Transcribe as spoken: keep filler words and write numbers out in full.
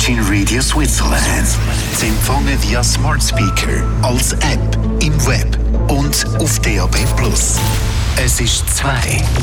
Virgin Radio Switzerland. Zu empfangen via Smart Speaker, als App, im Web und auf D A B plus. Es ist zwei